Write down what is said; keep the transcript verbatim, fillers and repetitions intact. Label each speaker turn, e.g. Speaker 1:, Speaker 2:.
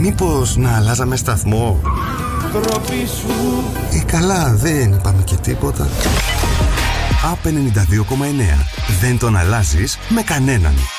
Speaker 1: Μήπως να αλλάζαμε σταθμό? Ε, καλά, δεν είπαμε και τίποτα. Απ ενενήντα δύο κόμμα εννέα. Δεν τον αλλάζεις με κανέναν.